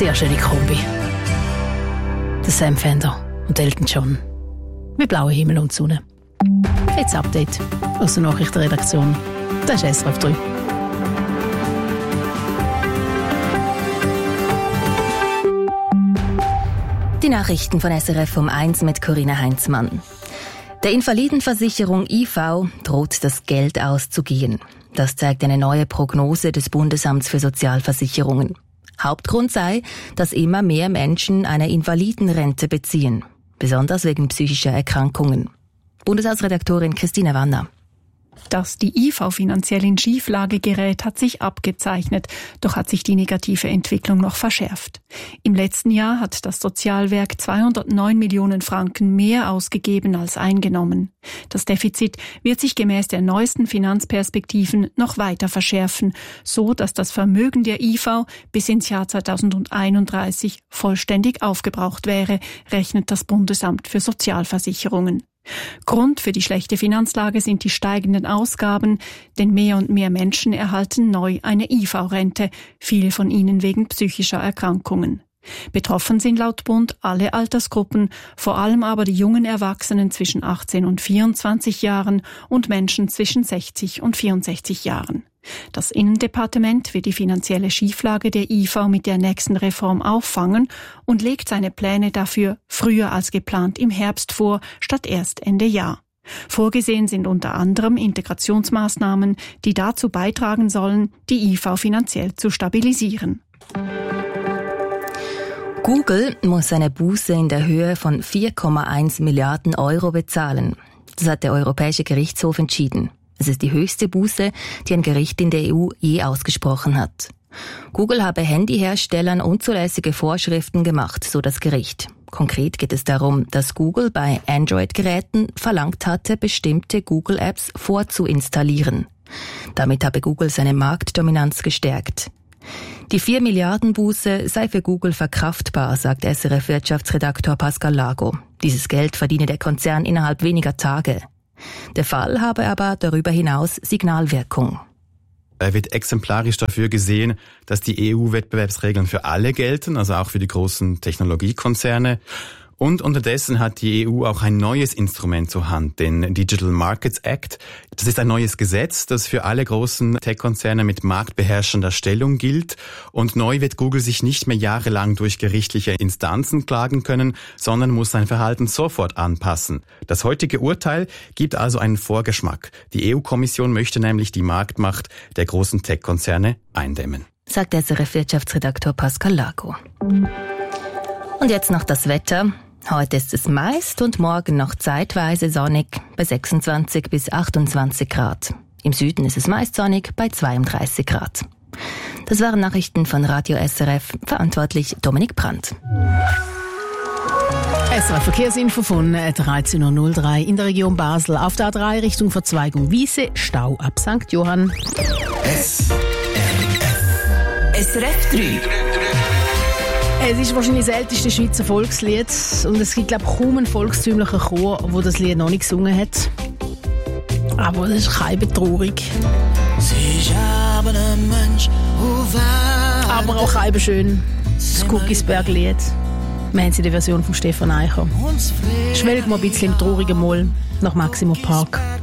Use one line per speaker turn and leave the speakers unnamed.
Sehr schöne Kombi. Der Sam Fender und Elton John. Mit blauem Himmel und Sonne. Jetzt Update aus der Nachrichtenredaktion. Das ist SRF 3.
Die Nachrichten von SRF um 1 mit Corinna Heinzmann. Der Invalidenversicherung IV droht das Geld auszugehen. Das zeigt eine neue Prognose des Bundesamts für Sozialversicherungen. Hauptgrund sei, dass immer mehr Menschen eine Invalidenrente beziehen, besonders wegen psychischer Erkrankungen. Bundeshausredaktorin Christine Wanner.
Dass die IV finanziell in Schieflage gerät, hat sich abgezeichnet, doch hat sich die negative Entwicklung noch verschärft. Im letzten Jahr hat das Sozialwerk 209 Millionen Franken mehr ausgegeben als eingenommen. Das Defizit wird sich gemäß der neuesten Finanzperspektiven noch weiter verschärfen, so dass das Vermögen der IV bis ins Jahr 2031 vollständig aufgebraucht wäre, rechnet das Bundesamt für Sozialversicherungen. Grund für die schlechte Finanzlage sind die steigenden Ausgaben, denn mehr und mehr Menschen erhalten neu eine IV-Rente, viele von ihnen wegen psychischer Erkrankungen. Betroffen sind laut Bund alle Altersgruppen, vor allem aber die jungen Erwachsenen zwischen 18 und 24 Jahren und Menschen zwischen 60 und 64 Jahren. Das Innendepartement wird die finanzielle Schieflage der IV mit der nächsten Reform auffangen und legt seine Pläne dafür früher als geplant im Herbst vor, statt erst Ende Jahr. Vorgesehen sind unter anderem Integrationsmaßnahmen, die dazu beitragen sollen, die IV finanziell zu stabilisieren.
Google muss eine Buße in der Höhe von 4,1 Milliarden Euro bezahlen. Das hat der Europäische Gerichtshof entschieden. Es ist die höchste Buße, die ein Gericht in der EU je ausgesprochen hat. Google habe Handyherstellern unzulässige Vorschriften gemacht, so das Gericht. Konkret geht es darum, dass Google bei Android-Geräten verlangt hatte, bestimmte Google-Apps vorzuinstallieren. Damit habe Google seine Marktdominanz gestärkt. Die 4 Milliarden Buße sei für Google verkraftbar, sagt SRF-Wirtschaftsredaktor Pascal Lago. Dieses Geld verdiene der Konzern innerhalb weniger Tage. Der Fall habe aber darüber hinaus Signalwirkung.
Er wird exemplarisch dafür gesehen, dass die EU-Wettbewerbsregeln für alle gelten, also auch für die großen Technologiekonzerne. Und unterdessen hat die EU auch ein neues Instrument zur Hand, den Digital Markets Act. Das ist ein neues Gesetz, das für alle großen Tech-Konzerne mit marktbeherrschender Stellung gilt. Und neu wird Google sich nicht mehr jahrelang durch gerichtliche Instanzen klagen können, sondern muss sein Verhalten sofort anpassen. Das heutige Urteil gibt also einen Vorgeschmack. Die EU-Kommission möchte nämlich die Marktmacht der großen Tech-Konzerne eindämmen,
sagt SRF-Wirtschaftsredaktor Pascal Lago. Und jetzt noch das Wetter. Heute ist es meist und morgen noch zeitweise sonnig bei 26 bis 28 Grad. Im Süden ist es meist sonnig bei 32 Grad. Das waren Nachrichten von Radio SRF, verantwortlich Dominik Brandt.
SRF Verkehrsinfo von 13.03 Uhr in der Region Basel. Auf der A3 Richtung Verzweigung Wiese, Stau ab St. Johann.
SRF 3.
Es ist wahrscheinlich das älteste Schweizer Volkslied und es gibt, glaube ich, kaum einen volkstümlichen Chor, der das Lied noch nicht gesungen hat. Aber das ist keine traurig. Aber auch halb schön. Das Guckisberg-Lied. Wir haben sie in der Version von Stefan Eicher. Schwelg mal ein bisschen im traurigen Moll nach Maximo Park.